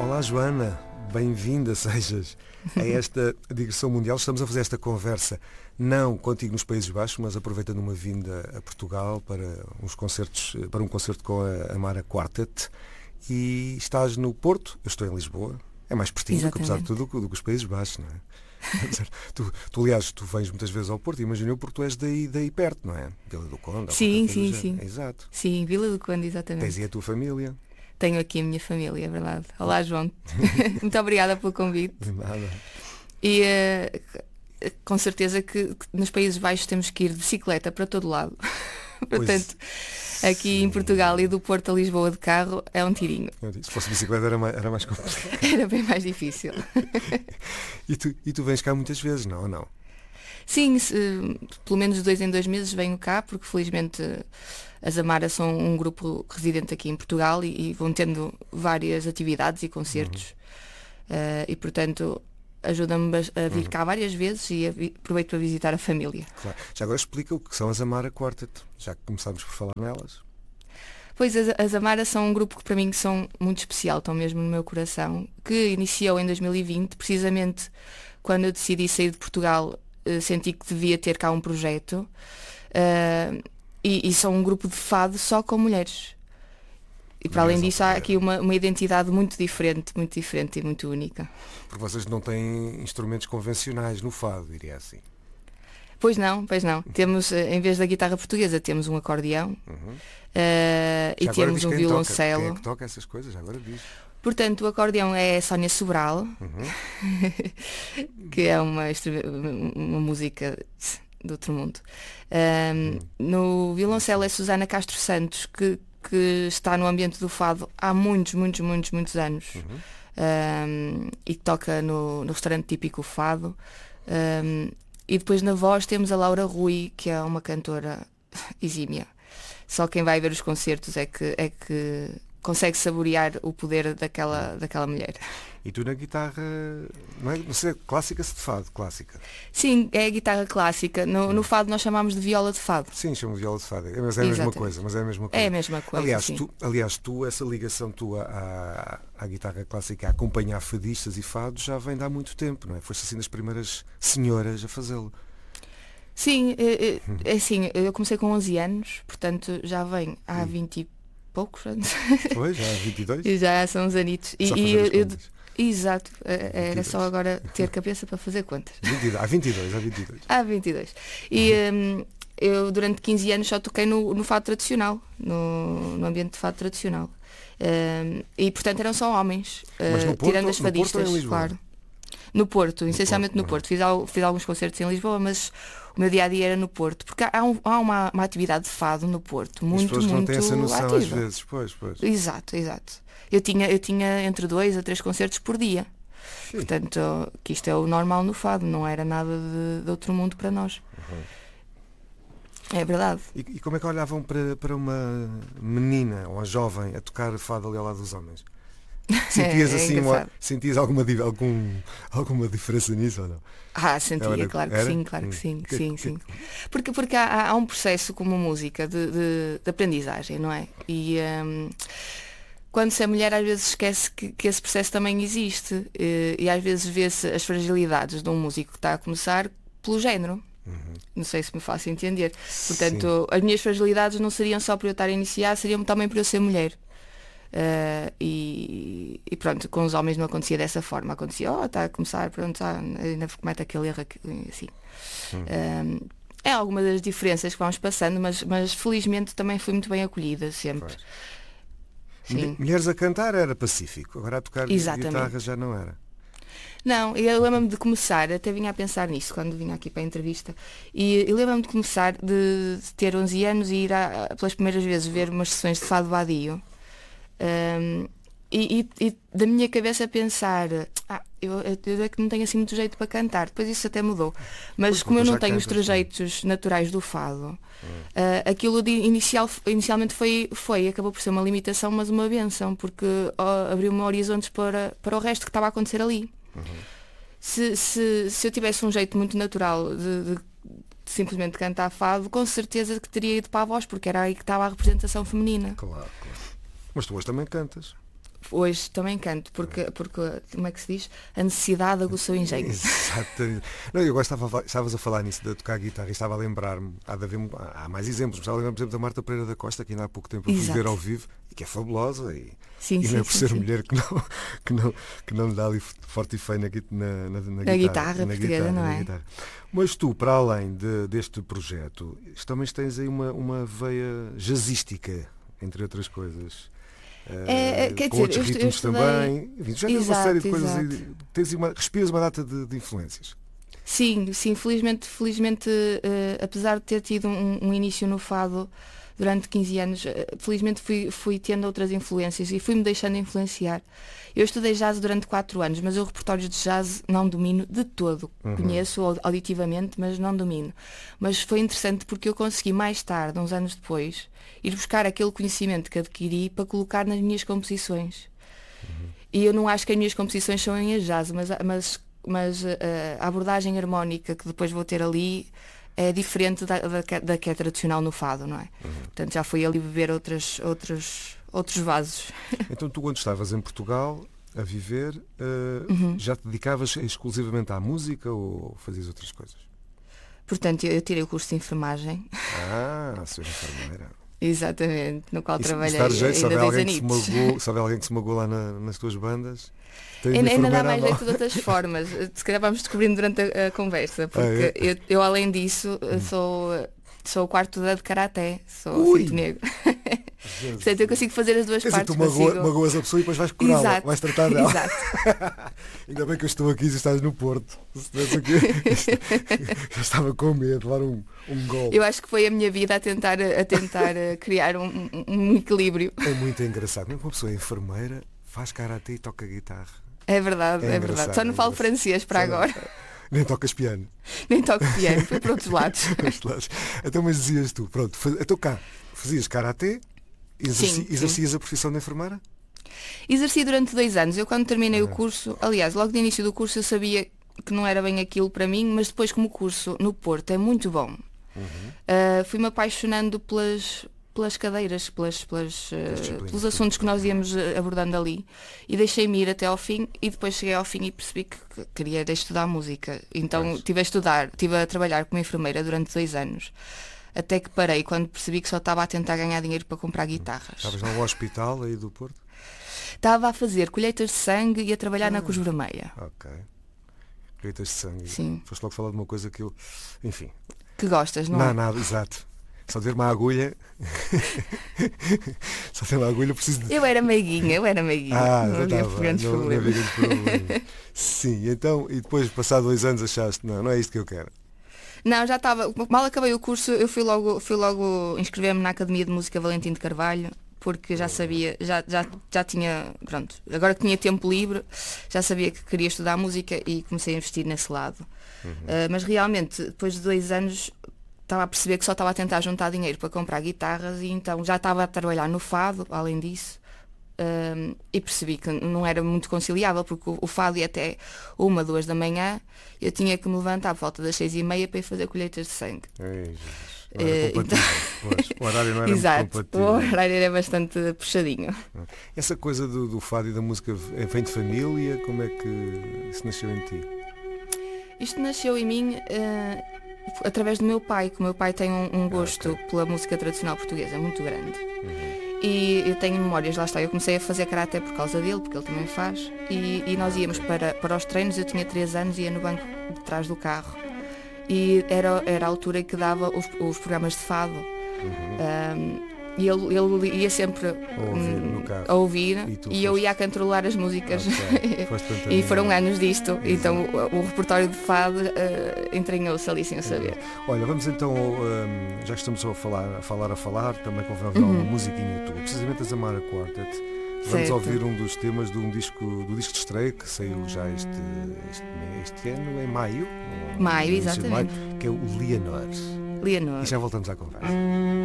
Olá Joana, bem-vinda sejas a esta digressão mundial. Estamos a fazer esta conversa não contigo nos Países Baixos, mas aproveitando uma vinda a Portugal para um concerto com a Amara Quartet. E estás no Porto, eu estou em Lisboa. É mais pertinho, apesar de tudo, do que os Países Baixos, não é? Aliás, tu vens muitas vezes ao Porto, imagino, porque tu és daí perto, não é? Vila do Conde. Sim. Exato. Sim, Vila do Conde, exatamente. Tens aí a tua família? Tenho aqui a minha família, é verdade. Olá, João. Muito obrigada pelo convite. De nada. E com certeza que nos Países Baixos temos que ir de bicicleta para todo lado. Portanto, aqui em Portugal e do Porto a Lisboa de carro é um tirinho. Se fosse bicicleta era mais complicado. Era bem mais difícil. E tu vens cá muitas vezes, não ou não? Sim, pelo menos de 2 em 2 meses venho cá, porque felizmente as Amaras são um grupo residente aqui em Portugal e vão tendo várias atividades e concertos. E portanto ajuda-me a vir cá várias vezes e aproveito para visitar a família. Claro. Já agora explica o que são as Amara Quartet, já que começámos por falar nelas. Pois, as Amaras são um grupo que para mim são muito especial, estão mesmo no meu coração, que iniciou em 2020, precisamente quando eu decidi sair de Portugal. Senti que devia ter cá um projeto e são um grupo de fado só com mulheres. E para além disso há aqui uma identidade muito diferente e muito única. Porque vocês não têm instrumentos convencionais no fado, diria assim. Pois não. Temos, em vez da guitarra portuguesa, temos um acordeão e temos um violoncelo. Quem é que toca essas coisas? Já agora diz. Portanto, o acordeão é a Sónia Sobral, que é uma música do outro mundo. No violoncelo é Susana Castro Santos, que está no ambiente do fado há muitos anos e que toca no restaurante típico Fado. E depois na voz temos a Laura Rui, que é uma cantora exímia. Só quem vai ver os concertos é que consegue saborear o poder daquela mulher. E tu na guitarra, não sei, clássica se de fado, clássica? Sim, é a guitarra clássica. No fado nós chamamos de viola de fado. Sim, chamamos de viola de fado, mas é a mesma coisa. É a mesma coisa, aliás, essa ligação tua à guitarra clássica, a acompanhar fadistas e fados, já vem de há muito tempo, não é? Foste assim das primeiras senhoras a fazê-lo. Sim, assim, eu comecei com 11 anos, portanto já vem há 20 e poucos anos. Pois, já há 22. E já são uns anitos. Exato, era 22. Só agora ter cabeça para fazer contas. Há 22. Há 22. E eu durante 15 anos só toquei no fado tradicional, no ambiente de fado tradicional. E portanto eram só homens, mas no Porto, tirando as fadistas, no Porto, claro. No Porto, essencialmente no Porto. Fiz alguns concertos em Lisboa, mas o meu dia-a-dia era no Porto, porque há uma atividade de fado no Porto muito não têm essa noção ativa. Às vezes, pois. Exato. Eu tinha entre 2 a 3 concertos por dia. Sim. Portanto, que isto é o normal no fado, não era nada de outro mundo para nós. É verdade. E como é que olhavam para uma menina ou uma jovem a tocar fado ali ao lado dos homens? Sentias assim, sentias alguma diferença nisso ou não? Sentia, claro que sim. Sim. Porque há um processo como música de aprendizagem, não é? E quando se é mulher às vezes esquece que esse processo também existe e às vezes vê-se as fragilidades de um músico que está a começar pelo género. Não sei se me faço entender. Portanto, as minhas fragilidades não seriam só por eu estar a iniciar, seriam também por eu ser mulher. E pronto, com os homens não acontecia dessa forma. Acontecia, está a começar, pronto, ainda comete aquele erro assim. É alguma das diferenças que vamos passando, mas felizmente também fui muito bem acolhida sempre. Sim. Mulheres a cantar era pacífico, agora a tocar guitarra já não era. Não, eu lembro-me de começar, até vinha a pensar nisso quando vinha aqui para a entrevista, e eu lembro-me de começar de ter 11 anos e ir pelas primeiras vezes ver umas sessões de fado vadio. E da minha cabeça pensar eu é que não tenho assim muito jeito para cantar. Depois isso até mudou, mas como eu não tenho os trejeitos naturais do fado, aquilo inicialmente acabou por ser uma limitação, mas uma benção, porque abriu-me horizontes para o resto que estava a acontecer ali. Se eu tivesse um jeito muito natural de simplesmente cantar fado, com certeza que teria ido para a voz, porque era aí que estava a representação feminina. Claro. Mas tu hoje também cantas. Hoje também canto, porque como é que se diz? A necessidade aguçou o engenho. Exatamente. Não, eu agora estavas a falar nisso de tocar guitarra e estava a lembrar-me, há mais exemplos, mas estava a lembrar-me, por exemplo, da Marta Pereira da Costa, que ainda há pouco tempo eu fui ver ao vivo, e que é fabulosa, e não é por ser mulher que não lhe dá ali forte e feio na guitarra portuguesa, não é? Mas tu, para além deste projeto, também tens aí uma veia jazzística, entre outras coisas. Com outros ritmos também. Já tens uma série de coisas aí, respiras uma data de influências. Sim, felizmente apesar de ter tido um início no fado durante 15 anos, felizmente fui tendo outras influências e fui-me deixando influenciar. Eu estudei jazz durante 4 anos, mas eu repertórios de jazz não domino de todo. Conheço auditivamente, mas não domino. Mas foi interessante porque eu consegui mais tarde, uns anos depois, ir buscar aquele conhecimento que adquiri para colocar nas minhas composições. E eu não acho que as minhas composições são em jazz, mas a abordagem harmónica que depois vou ter ali é diferente da que é tradicional no fado, não é? Portanto, já fui ali beber outros vasos. Então tu, quando estavas em Portugal a viver, já te dedicavas exclusivamente à música ou fazias outras coisas? Portanto, eu tirei o curso de enfermagem. A senhora enfermeira. Exatamente, no qual trabalhei ainda 2 anitos. Se houver alguém que se magoou lá nas tuas bandas, ainda dá mais jeito de outras formas. Se calhar vamos descobrindo durante a conversa, porque eu além disso sou o quarto de karaté, sou cinto negro. Portanto, eu consigo fazer as duas partes. Tu magoas a pessoa e depois vais curá-la, vais tratar dela. Exato. Ainda bem que eu estou aqui e estás no Porto. Se estivesse aqui, já estava com medo de levar um golpe. Eu acho que foi a minha vida a tentar criar um equilíbrio. É muito engraçado. Mesmo uma pessoa enfermeira faz karatê e toca guitarra. É verdade. Só não falo francês para agora. Nem tocas piano. Nem toco piano, foi para outros lados. Então, mas dizias tu, pronto, então cá, fazias karatê, exercias a profissão de enfermeira? Exerci durante 2 anos. Eu quando terminei o curso, aliás, logo no início do curso eu sabia que não era bem aquilo para mim, mas depois como o curso no Porto é muito bom, fui-me apaixonando pelas cadeiras, pelos assuntos que nós íamos abordando ali e deixei-me ir até ao fim e depois cheguei ao fim e percebi que queria estudar música. Então estive a trabalhar como enfermeira durante 2 anos. Até que parei quando percebi que só estava a tentar ganhar dinheiro para comprar guitarras. Estavas no hospital aí do Porto? Estava a fazer colheitas de sangue e a trabalhar na Cruz Vermelha. Ok. Colheitas de sangue. Sim. Foste logo falar de uma coisa que eu... Enfim. Que gostas, não é? Não, nada, exato. Só ter uma agulha. Só ter uma agulha preciso de... Eu era meiguinha. Não havia grandes problemas. Sim, então, e depois, passado 2 anos, achaste, não é isto que eu quero. Não, já estava. Mal acabei o curso, eu fui logo inscrever-me na Academia de Música Valentim de Carvalho, porque já sabia, já tinha, pronto, agora que tinha tempo livre, já sabia que queria estudar música e comecei a investir nesse lado. Mas realmente, depois de 2 anos, estava a perceber que só estava a tentar juntar dinheiro para comprar guitarras e então já estava a trabalhar no fado, além disso. E percebi que não era muito conciliável porque o fado ia até 1, 2 da manhã, eu tinha que me levantar por volta das 6h30 para ir fazer colheitas de sangue. Então... o horário não era Exato, muito compatível. O horário era bastante puxadinho. Essa coisa do fado e da música vem de família? Como é que isso nasceu em ti? Isto nasceu em mim através do meu pai, que o meu pai tem um gosto pela música tradicional portuguesa muito grande. E eu tenho memórias, lá está, eu comecei a fazer karaté por causa dele, porque ele também faz, e nós íamos para os treinos, eu tinha 3 anos, ia no banco de trás do carro, e era a altura em que dava os programas de fado, e ele ia sempre a ouvir e eu ia a controlar as músicas. E foram anos disto. Então o repertório de fado entranhou-se ali sem eu saber. Olha, vamos então, já que estamos a falar, também convém ouvir uma musiquinha tua, precisamente a Zamara Quartet. Vamos ouvir um dos temas do disco de estreia que saiu já este ano, em maio. Maio, exatamente. Que é o Leonor. E já voltamos à conversa.